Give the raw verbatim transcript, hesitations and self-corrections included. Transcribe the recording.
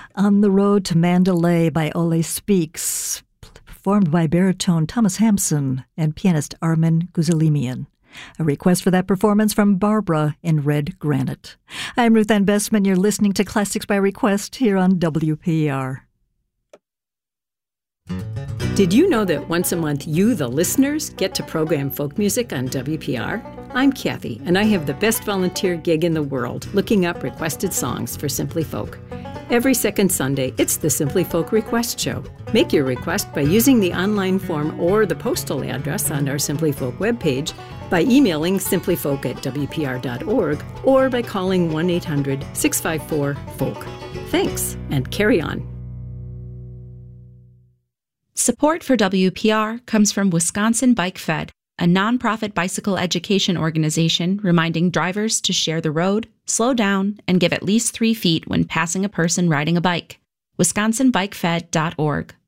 On the Road to Mandalay by Ole Speaks, performed by baritone Thomas Hampson and pianist Armin Guzalimian. A request for that performance from Barbara in Red Granite. I'm Ruth Ann Bestman. You're listening to Classics by Request here on W P R. Did you know that once a month you, the listeners, get to program folk music on W P R? I'm Kathy, and I have the best volunteer gig in the world, looking up requested songs for Simply Folk. Every second Sunday, it's the Simply Folk Request Show. Make your request by using the online form or the postal address on our Simply Folk webpage, by emailing simplyfolk at w p r dot org, or by calling one eight hundred six five four folk. Thanks, and carry on. Support for W P R comes from Wisconsin Bike Fed, a nonprofit bicycle education organization reminding drivers to share the road, slow down, and give at least three feet when passing a person riding a bike. wisconsin bike fed dot org.